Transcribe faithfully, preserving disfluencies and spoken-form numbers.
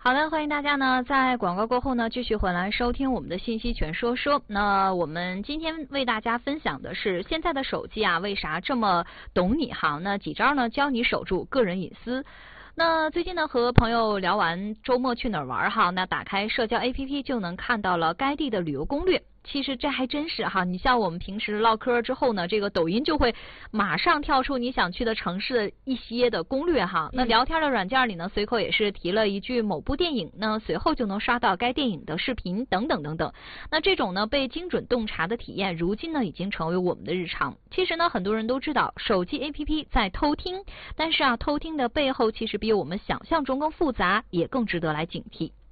好的，欢迎大家呢在广告过后呢继续回来收听我们的信息全说说。那我们今天为大家分享的是现在的手机啊为啥这么懂你哈？那几招呢教你守住个人隐私。那最近呢和朋友聊完周末去哪儿玩哈，那打开社交 A P P 就能看到了该地的旅游攻略。其实这还真是哈，你像我们平时唠嗑之后呢，这个抖音就会马上跳出你想去的城市的一些的攻略哈。那聊天的软件里呢，随口也是提了一句某部电影，那随后就能刷到该电影的视频等等等等。那这种呢被精准洞察的体验，如今呢已经成为我们的日常。其实呢，很多人都知道手机 A P P 在偷听，但是啊，偷听的背后其实比我们想象中更复杂，也更值得来警惕。